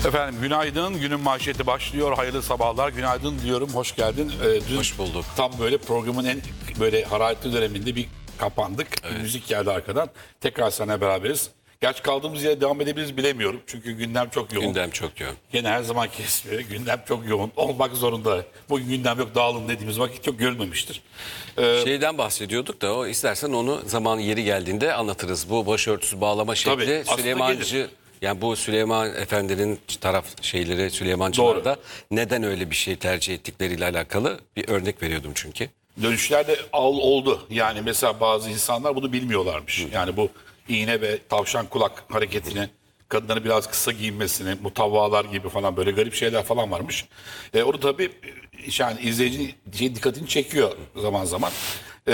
Efendim günaydın. Günün manşeti başlıyor. Hayırlı sabahlar. Günaydın diyorum. Hoş geldin. Dün Hoş bulduk. tam böyle programın en böyle hararetli döneminde bir kapandık. Bir müzik geldi arkadan. Tekrar seninle beraberiz. Gerçi kaldığımız yere devam edebiliriz bilemiyorum. Çünkü gündem çok yoğun. Gündem çok yoğun. Gene her zaman kesmiyor. Gündem çok yoğun. Olmak zorunda. Bugün gündem yok dağılın dediğimiz vakit çok görülmemiştir. Şeyden bahsediyorduk da o istersen onu zaman yeri geldiğinde anlatırız. Bu başörtüsü bağlama şekli Tabii, aslında Süleymancı, yani bu Süleyman Efendi'nin taraf şeyleri Süleymancılar Doğru. da neden öyle bir şey tercih ettikleriyle alakalı bir örnek veriyordum çünkü. Dönüşlerde oldu. Yani mesela bazı insanlar bunu bilmiyorlarmış. Yani bu iğne ve tavşan kulak hareketini, kadınların biraz kısa giyinmesini, mutavvalar gibi falan böyle garip şeyler falan varmış. Onu tabii yani izleyicinin dikkatini çekiyor zaman zaman.